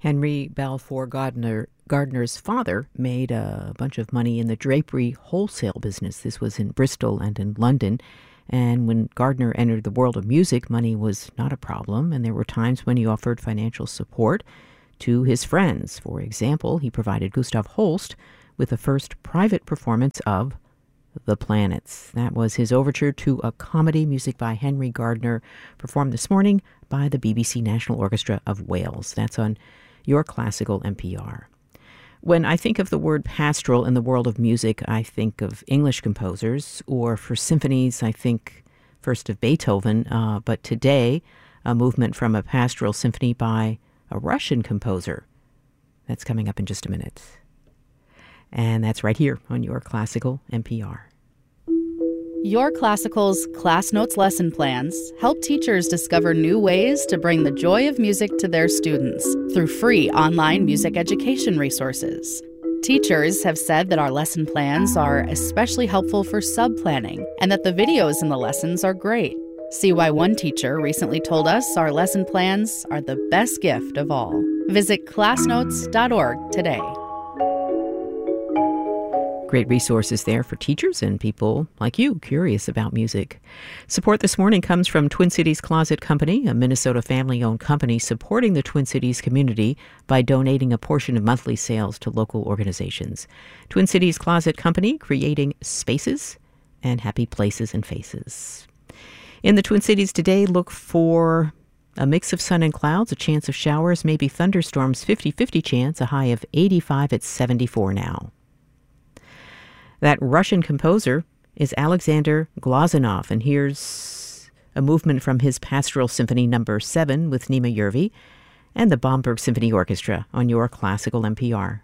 Henry Balfour Gardner's father made a bunch of money in the drapery wholesale business. This was in Bristol and in London. And when Gardner entered the world of music, money was not a problem, and there were times when he offered financial support to his friends. For example, he provided Gustav Holst with the first private performance of The Planets. That was his overture to a comedy, music by Henry Gardner, performed this morning by the BBC National Orchestra of Wales. That's on Your Classical NPR. When I think of the word pastoral in the world of music, I think of English composers, or for symphonies, I think first of Beethoven. But today, a movement from a pastoral symphony by a Russian composer. That's coming up in just a minute. And that's right here on Your Classical NPR. Your Classical's Class Notes lesson plans help teachers discover new ways to bring the joy of music to their students through free online music education resources. Teachers have said that our lesson plans are especially helpful for sub-planning and that the videos in the lessons are great. See why one teacher recently told us our lesson plans are the best gift of all. Visit classnotes.org today. Great resources there for teachers and people like you curious about music. Support this morning comes from Twin Cities Closet Company, a Minnesota family-owned company supporting the Twin Cities community by donating a portion of monthly sales to local organizations. Twin Cities Closet Company, creating spaces and happy places and faces. In the Twin Cities today, look for a mix of sun and clouds, a chance of showers, maybe thunderstorms, 50-50 chance, a high of 85 at 74 now. That Russian composer is Alexander Glazunov, and here's a movement from his Pastoral Symphony No. 7 with Nima Yervi and the Bamberg Symphony Orchestra on Your Classical NPR.